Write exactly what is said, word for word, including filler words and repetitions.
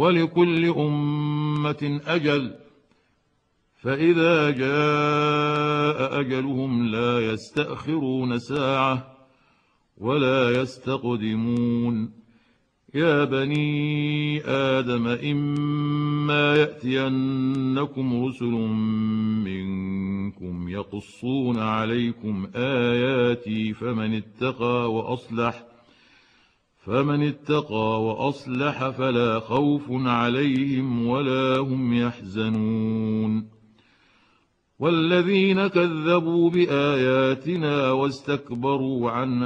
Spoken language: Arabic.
ولكل أمة أجل، فإذا جاء أجلهم لا يستأخرون ساعة ولا يستقدمون. يا بني آدم إما يأتينكم رسل منكم يقصون عليكم آياتي فمن اتقى وأصلح فمن اتقى وأصلح فلا خوف عليهم ولا هم يحزنون. والذين كذبوا بآياتنا واستكبروا عنها